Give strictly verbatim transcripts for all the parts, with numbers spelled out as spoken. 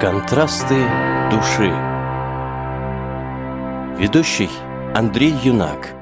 Контрасты души. Ведущий Андрей Юнак.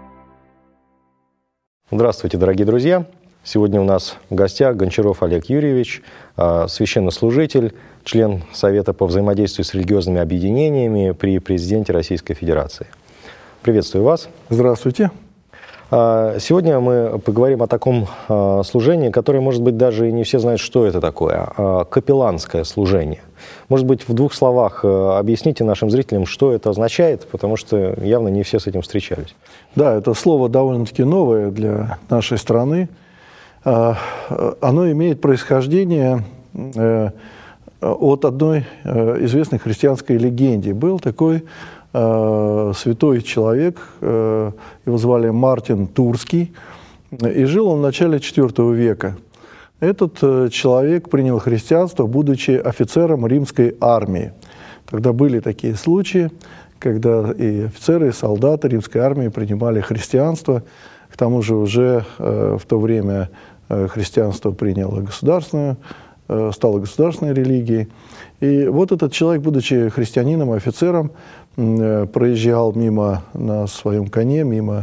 Здравствуйте, дорогие друзья! Сегодня у нас в гостях Гончаров Олег Юрьевич, священнослужитель, член Совета по взаимодействию с религиозными объединениями при президенте Российской Федерации. Приветствую вас. Здравствуйте. Сегодня мы поговорим о таком служении, которое, может быть, даже и не все знают, что это такое. Капелланское служение. Может быть, в двух словах объясните нашим зрителям, что это означает, потому что явно не все с этим встречались. Да, это слово довольно-таки новое для нашей страны. Оно имеет происхождение от одной известной христианской легенды. Был такой святой человек, его звали Мартин Турский, и жил он в начале четвёртого века. Этот человек принял христианство, будучи офицером римской армии. Тогда были такие случаи, когда и офицеры, и солдаты римской армии принимали христианство. К тому же уже в то время христианство приняло государственную, стало государственной религией. И вот этот человек, будучи христианином, офицером, проезжал мимо на своем коне, мимо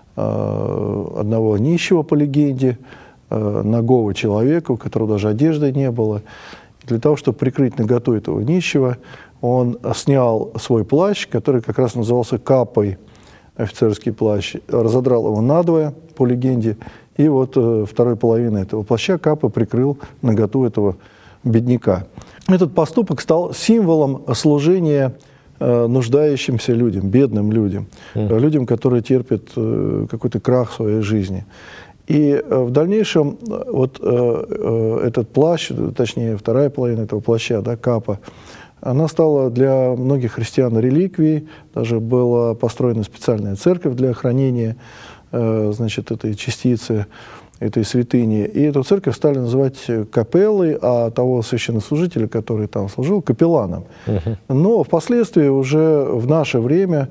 одного нищего, по легенде, нагого человека, у которого даже одежды не было. Для того, чтобы прикрыть наготу этого нищего, он снял свой плащ, который как раз назывался капой, офицерский плащ, разодрал его надвое, по легенде, и вот второй половиной этого плаща капа прикрыл наготу этого бедняка. Этот поступок стал символом служения нуждающимся людям, бедным людям, mm. людям, которые терпят какой-то крах в своей жизни. И в дальнейшем вот этот плащ, точнее вторая половина этого плаща, да, капа, она стала для многих христиан реликвией, даже была построена специальная церковь для хранения, значит, этой частицы, этой святыни. И эту церковь стали называть капеллой, а того священнослужителя, который там служил, капелланом. Uh-huh. Но впоследствии уже в наше время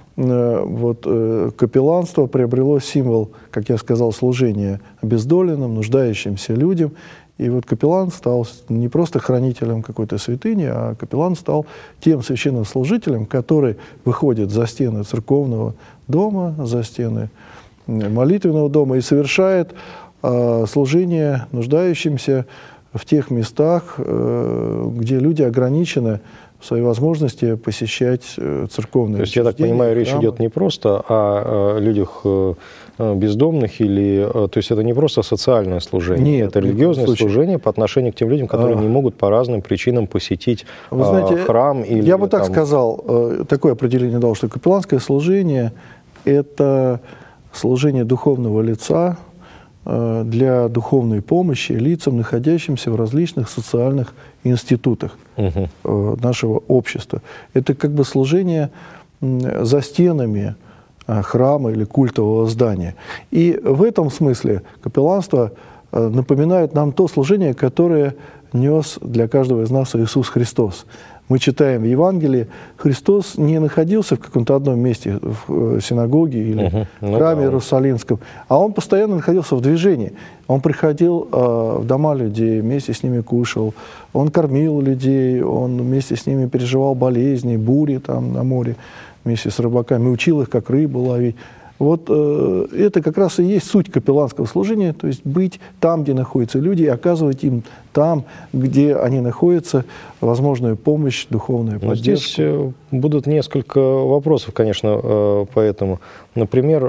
вот, капелланство приобрело символ, как я сказал, служения обездоленным, нуждающимся людям. И вот капеллан стал не просто хранителем какой-то святыни, а капеллан стал тем священнослужителем, который выходит за стены церковного дома, за стены молитвенного дома и совершает э, служение нуждающимся в тех местах, э, где люди ограничены в своей возможности посещать э, церковные. То есть, я так понимаю, речь идет не просто о, о людях э, бездомных, или, э, то есть это не просто социальное служение, нет, это религиозное служение по отношению к тем людям, которые а... не могут по разным причинам посетить Вы знаете, э, храм. Или, я бы так там... сказал, э, такое определение дал, что капелланское служение – это служение духовного лица э, для духовной помощи лицам, находящимся в различных социальных институтах uh-huh. э, нашего общества. Это как бы служение э, за стенами э, храма или культового здания. И в этом смысле капелланство э, напоминает нам то служение, которое нес для каждого из нас Иисус Христос. Мы читаем в Евангелии, Христос не находился в каком-то одном месте, в синагоге или uh-huh. в храме ну, да. Иерусалимском, а Он постоянно находился в движении. Он приходил э, в дома людей, вместе с ними кушал, Он кормил людей, Он вместе с ними переживал болезни, бури там на море, вместе с рыбаками, учил их, как рыбу ловить. Вот э, это как раз и есть суть капелланского служения, то есть быть там, где находятся люди, и оказывать им там, где они находятся, возможную помощь, духовную поддержку. Здесь будут несколько вопросов, конечно, по этому. Например,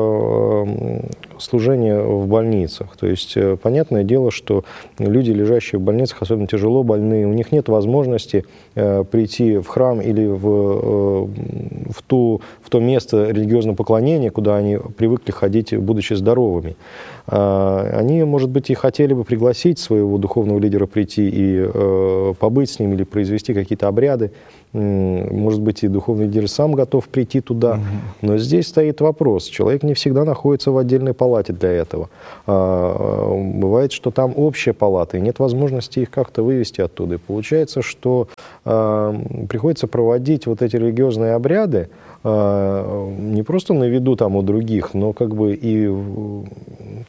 служение в больницах. То есть, понятное дело, что люди, лежащие в больницах, особенно тяжело больные, у них нет возможности прийти в храм или в, в, ту, в то место религиозного поклонения, куда они привыкли ходить, будучи здоровыми. Они, может быть, и хотели бы пригласить своего духовного лидера прийти и э, побыть с ним или произвести какие-то обряды. Может быть, и духовный лидер сам готов прийти туда. Угу. Но здесь стоит вопрос. Человек не всегда находится в отдельной палате для этого. А, бывает, что там общая палата, и нет возможности их как-то вывести оттуда. И получается, что а, приходится проводить вот эти религиозные обряды а, не просто на виду там у других, но как бы и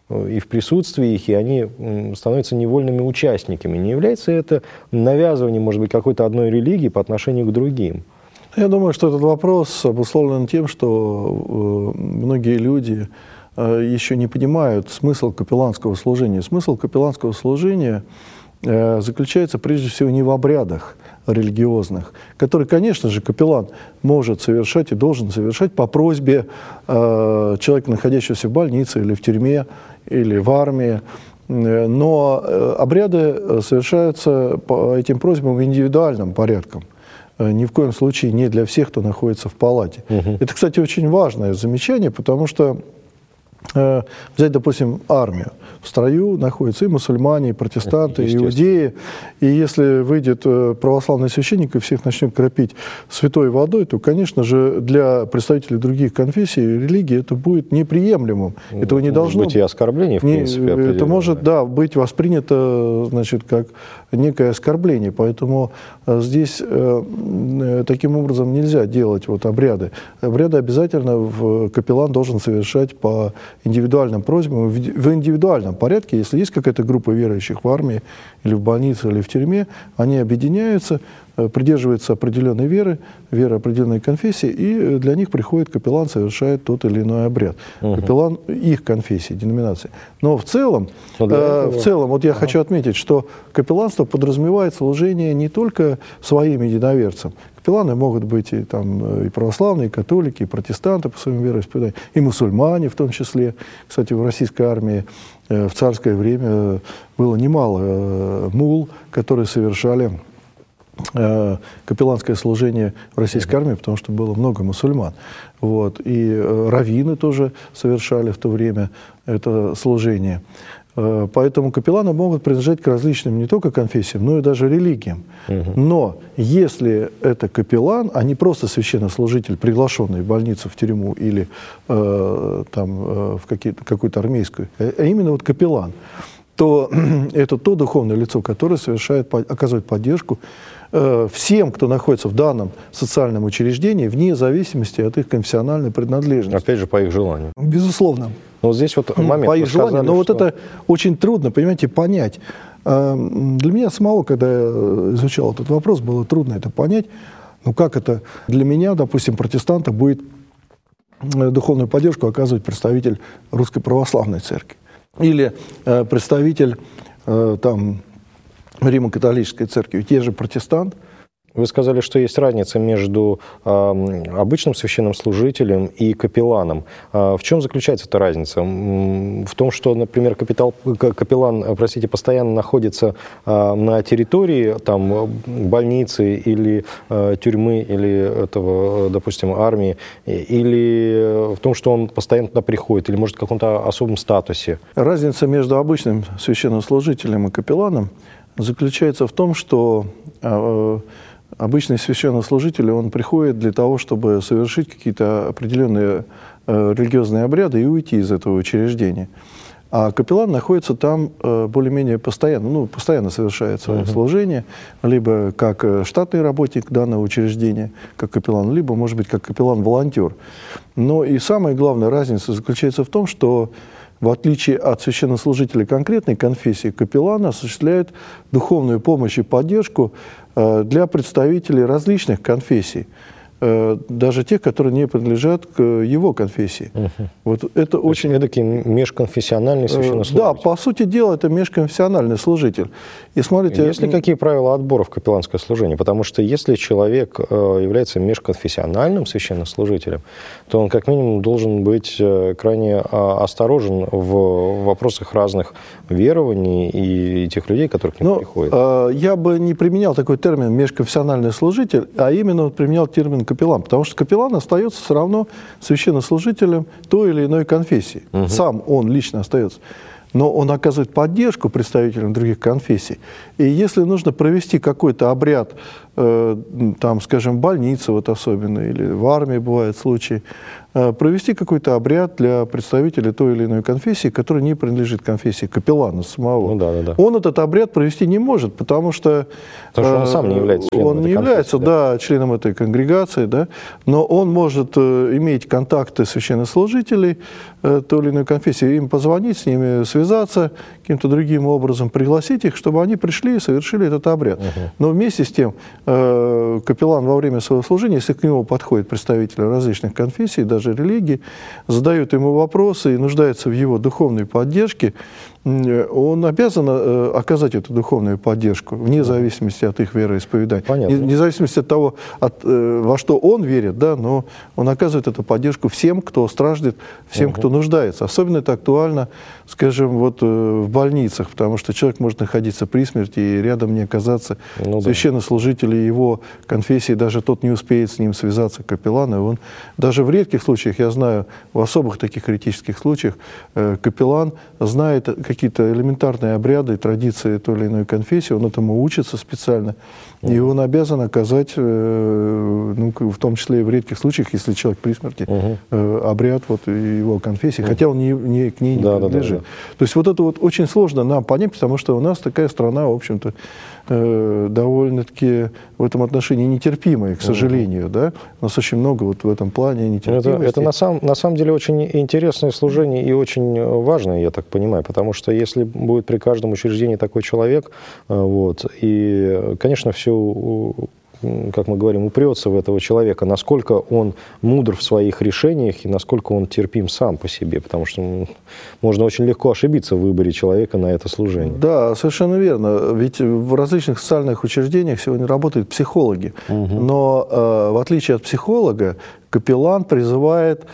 и в присутствии их, и они становятся невольными участниками. Не является это навязыванием, может быть, какой-то одной религии по отношению к другим? Я думаю, что этот вопрос обусловлен тем, что многие люди еще не понимают смысл капелланского служения. Смысл капелланского служения заключается прежде всего не в обрядах религиозных, которые, конечно же, капеллан может совершать и должен совершать по просьбе э, человека, находящегося в больнице или в тюрьме, или в армии. Но обряды совершаются по этим просьбам индивидуальным порядком. Ни в коем случае не для всех, кто находится в палате. Угу. Это, кстати, очень важное замечание, потому что э, взять, допустим, армию. В строю находятся и мусульмане, и протестанты, и иудеи. И если выйдет православный священник и всех начнет кропить святой водой, то, конечно же, для представителей других конфессий и религий это будет неприемлемым. Ну, этого не должно быть. И оскорбление, в не, принципе, это может, да, быть воспринято, значит, как некое оскорбление. Поэтому здесь э, таким образом нельзя делать вот обряды. Обряды обязательно в, капеллан должен совершать по индивидуальным просьбам, в, в индивидуальном порядке. Если есть какая-то группа верующих в армии или в больнице, или в тюрьме, они объединяются, придерживаются определенной веры, веры определенной конфессии, и для них приходит капеллан, совершает тот или иной обряд. Угу. Капеллан их конфессии, деноминации. Но в целом, э, этого... в целом вот я ага. хочу отметить, что капелланство подразумевает служение не только своим единоверцам. Капелланы могут быть и, там, и православные, и католики, и протестанты по своему вероисповеданию, и мусульмане в том числе. Кстати, в российской армии э, в царское время было немало э, мул, которые совершали э, капелланское служение в российской армии, потому что было много мусульман. Вот. И э, раввины тоже совершали в то время это служение. Поэтому капелланы могут принадлежать к различным не только конфессиям, но и даже религиям. Угу. Но если это капеллан, а не просто священнослужитель, приглашенный в больницу, в тюрьму или э, там, э, в какую-то армейскую, а именно вот капеллан, то это то духовное лицо, которое совершает, оказывает поддержку э, всем, кто находится в данном социальном учреждении, вне зависимости от их конфессиональной принадлежности. Опять же, по их желанию. Безусловно. Но вот здесь вот момент. По их желанию, но что... вот это очень трудно, понимаете, понять. Для меня самого, когда я изучал этот вопрос, было трудно это понять. Ну как это для меня, допустим, протестанта будет духовную поддержку оказывать представитель Русской Православной Церкви? Или э, представитель э, там, Римо-католической Церкви, те же протестант. Вы сказали, что есть разница между э, обычным священнослужителем и капелланом. Э, в чем заключается эта разница? В том, что, например, капитал, капеллан, простите, постоянно находится э, на территории там, больницы или э, тюрьмы, или этого, допустим, армии, или в том, что он постоянно туда приходит, или, может, в каком-то особом статусе? Разница между обычным священнослужителем и капелланом заключается в том, что э, обычный священнослужитель, он приходит для того, чтобы совершить какие-то определенные э, религиозные обряды и уйти из этого учреждения. А капеллан находится там э, более-менее постоянно, ну, постоянно совершает свое uh-huh. служение, либо как штатный работник данного учреждения, как капеллан, либо, может быть, как капеллан-волонтер. Но и самая главная разница заключается в том, что в отличие от священнослужителя конкретной конфессии, капеллан осуществляет духовную помощь и поддержку для представителей различных конфессий, даже тех, которые не принадлежат к его конфессии. Угу. Вот это То очень эдакий межконфессиональный священнослужитель. Да, по сути дела, это межконфессиональный служитель. И смотрите, есть ли какие правила отбора в капелланское служение? Потому что если человек является межконфессиональным священнослужителем, то он как минимум должен быть крайне осторожен в вопросах разных верований и тех людей, которые к нему Но, приходят. Я бы не применял такой термин межконфессиональный служитель, а именно вот применял термин капеллан, потому что капеллан остается все равно священнослужителем той или иной конфессии. Угу. Сам он лично остается. но он оказывает поддержку представителям других конфессий. И если нужно провести какой-то обряд, э, там, скажем, в больнице вот особенно, или в армии бывают случаи, э, провести какой-то обряд для представителей той или иной конфессии, который не принадлежит конфессии капеллана самого. Ну, да, да, да. Он этот обряд провести не может, потому что, потому что он сам не является членом он этой не является, да. да, членом этой конгрегации, да, но он может э, иметь контакты священнослужителей э, той или иной конфессии, им позвонить, с ними связаться, каким-то другим образом пригласить их, чтобы они пришли и совершили этот обряд. Угу. Но вместе с тем э, капеллан во время своего служения, если к нему подходят представители различных конфессий, даже религий, задают ему вопросы и нуждаются в его духовной поддержке, он обязан э, оказать эту духовную поддержку, вне зависимости от их вероисповедания. Понятно. Вне зависимости от того, от, э, во что он верит, да, но он оказывает эту поддержку всем, кто страждет, всем, угу. кто нуждается. Особенно это актуально, скажем, вот, э, в больницах, потому что человек может находиться при смерти и рядом не оказаться ну, священнослужители да. его конфессии, даже тот не успеет с ним связаться, капеллан, и он даже в редких случаях, я знаю, в особых таких критических случаях, э, капеллан знает какие-то элементарные обряды, традиции той или иной конфессии, он этому учится специально, mm-hmm. и он обязан оказать, э, ну, в том числе и в редких случаях, если человек при смерти, mm-hmm. э, обряд вот, его конфессии, mm-hmm. хотя он не, не, к ней не да, принадлежит. Да, да, да. То есть вот это вот очень сложно нам понять, потому что у нас такая страна, в общем-то, э, довольно-таки в этом отношении нетерпимая, к сожалению. Mm-hmm. Да? У нас очень много вот в этом плане нетерпимости. Это, это на, сам, на самом деле очень интересное служение и очень важное, я так понимаю, потому что если будет при каждом учреждении такой человек, вот, и, конечно, все, как мы говорим, упрется в этого человека, насколько он мудр в своих решениях и насколько он терпим сам по себе, потому что можно очень легко ошибиться в выборе человека на это служение. Да, совершенно верно. Ведь в различных социальных учреждениях сегодня работают психологи, угу. но э, в отличие от психолога, капеллан призывает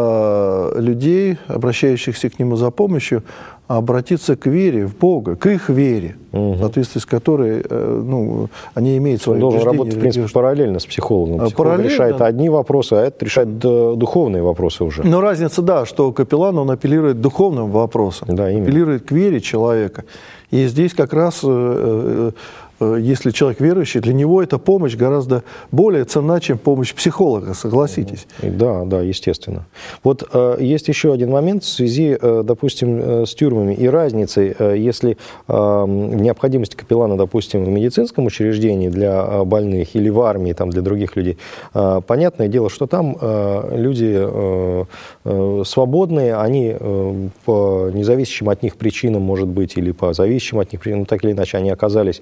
э, людей, обращающихся к нему за помощью, обратиться к вере в Бога, к их вере, угу. в соответствии с которой э, ну, они имеют свои убеждения. Он должен работать, в принципе, параллельно с психологом. Психолог параллельно. решает одни вопросы, а это решает духовные вопросы уже. Но разница, да, что капеллан, он апеллирует к духовным вопросам, да, апеллирует к вере человека. И здесь как раз... Э, если человек верующий, для него эта помощь гораздо более ценна, чем помощь психолога, согласитесь. Да, да, естественно. Вот э, есть еще один момент в связи, э, допустим, э, с тюрьмами и разницей, э, если э, необходимость капеллана, допустим, в медицинском учреждении для э, больных или в армии там, для других людей, э, понятное дело, что там э, люди э, э, свободные, они э, по независящим от них причинам, может быть, или по зависящим от них причинам, так или иначе, они оказались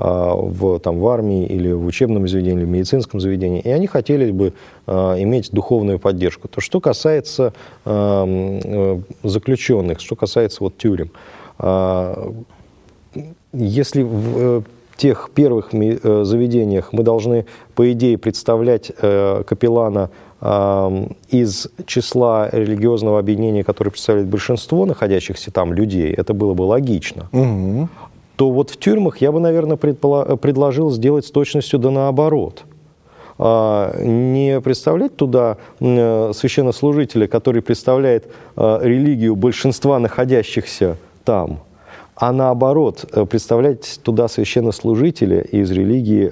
В, там, в армии или в учебном заведении, или в медицинском заведении, и они хотели бы э, иметь духовную поддержку. То, что касается э, э, заключенных, что касается вот, тюрем, э, если в э, тех первых э, заведениях мы должны, по идее, представлять э, капеллана э, из числа религиозного объединения, которое представляет большинство находящихся там людей, это было бы логично. Угу. То вот в тюрьмах я бы, наверное, предложил сделать с точностью да наоборот. Не представлять туда священнослужителя, который представляет религию большинства находящихся там, а наоборот, представлять туда священнослужителя из религии,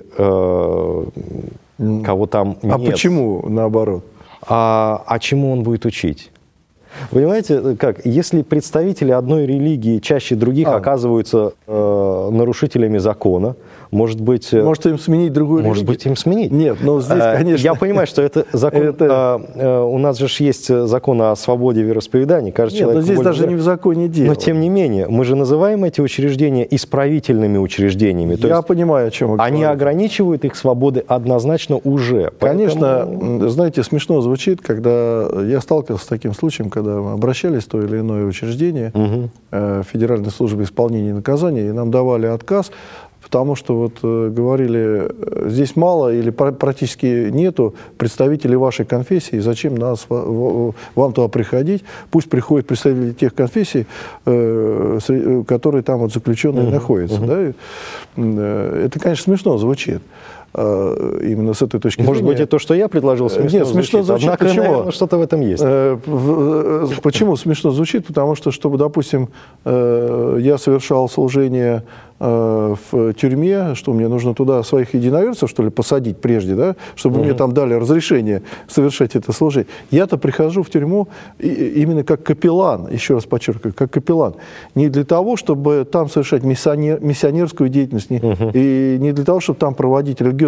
кого там нет. А почему наоборот? А, а чему он будет учить? Понимаете, как, если представители одной религии чаще других а. оказываются э, нарушителями закона, может быть... Может им сменить другую может религию? Может быть им сменить. Нет, но здесь, конечно... Я понимаю, что это закон... это... Э, у нас же есть закон о свободе вероисповедания. Каждый Нет, но здесь более... даже не в законе дело. Но тем не менее, мы же называем эти учреждения исправительными учреждениями. То я есть понимаю, о чем вы они говорите. ограничивают их свободы однозначно уже. Конечно, поэтому... знаете, смешно звучит, когда я сталкивался с таким случаем, когда мы обращались в то или иное учреждение, угу. э, Федеральной службы исполнения наказаний, и нам давали отказ, потому что вот э, говорили, здесь мало или практически нету представителей вашей конфессии, зачем нас, вам туда приходить, пусть приходят представители тех конфессий, э, которые там вот заключенные uh-huh, находятся. Uh-huh. Да? Это, конечно, смешно звучит. именно с этой точки Может зрения. быть, и то, что я предложил, смешно Нет, смешно звучит. звучит. Однако, Почему? наверное, что-то в этом есть. Почему смешно звучит? Потому что, чтобы, допустим, я совершал служение в тюрьме, что мне нужно туда своих единоверцев, что ли, посадить прежде, да, чтобы угу. мне там дали разрешение совершать это служение. Я-то прихожу в тюрьму именно как капеллан, еще раз подчеркиваю, как капеллан. Не для того, чтобы там совершать миссионер, миссионерскую деятельность, не, угу. и не для того, чтобы там проводить религиозную